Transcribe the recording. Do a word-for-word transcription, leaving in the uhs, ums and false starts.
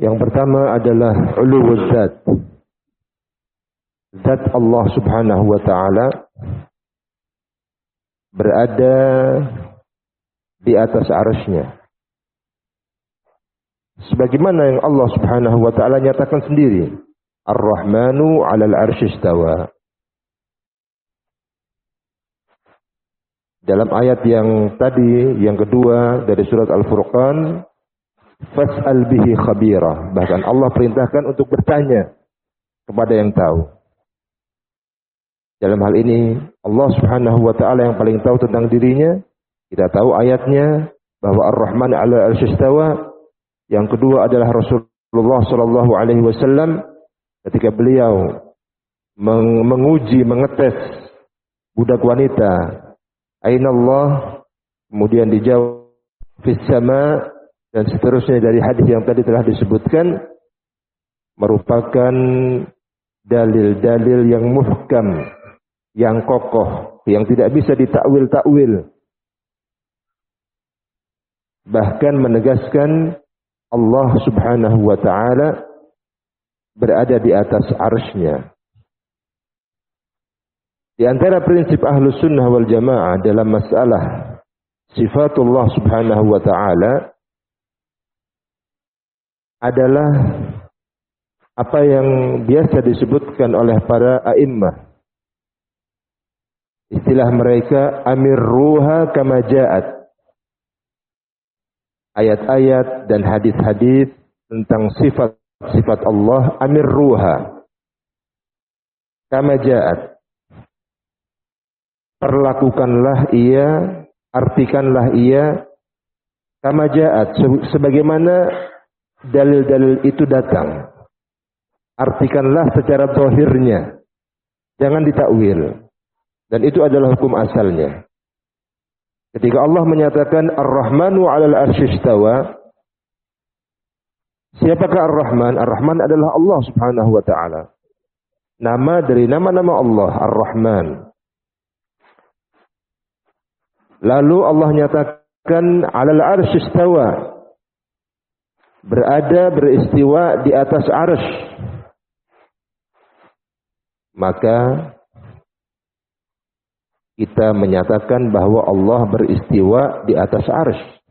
Yang pertama adalah uluwuz zat. Zat Allah Subhanahu wa taala berada di atas arsy-Nya. Sebagaimana yang Allah Subhanahu wa taala nyatakan sendiri, Ar-Rahmanu 'alal arsy istawa. Dalam ayat yang tadi, yang kedua dari surat Al-Furqan, fas'al bihi khabira. Bahkan Allah perintahkan untuk bertanya kepada yang tahu. Dalam hal ini Allah Subhanahu wa taala yang paling tahu tentang dirinya. Kita tahu ayatnya bahwa Ar-Rahman 'ala arsy istawa. Yang kedua adalah Rasulullah sallallahu alaihi wasallam ketika beliau menguji, mengetes budak wanita, aina Allah, kemudian dijawab fis sama, dan seterusnya dari hadis yang tadi telah disebutkan, merupakan dalil-dalil yang muhkam, yang kokoh, yang tidak bisa ditakwil-takwil. Bahkan menegaskan Allah Subhanahu wa taala berada di atas arsy-Nya. Di antara prinsip Ahlus Sunnah wal Jamaah dalam masalah sifatullah Subhanahu wa taala adalah apa yang biasa disebutkan oleh para a'immah. Istilah mereka amirruha kama ja'at. Ayat-ayat dan hadis-hadis tentang sifat-sifat Allah, amirruha kama ja'at. Perlakukanlah ia, artikanlah ia kama ja'at, sebagaimana dalil-dalil itu datang. Artikanlah secara zahirnya, jangan ditakwil. Dan itu adalah hukum asalnya. Ketika Allah menyatakan Ar-Rahmanu 'alal arsy istawa, siapakah Ar-Rahman? Ar-Rahman adalah Allah Subhanahu wa taala. Nama dari nama-nama Allah, Ar-Rahman. Lalu Allah nyatakan 'alal arsy istawa, berada, beristiwa di atas arsy. Maka kita menyatakan bahwa Allah beristiwa di atas arsy.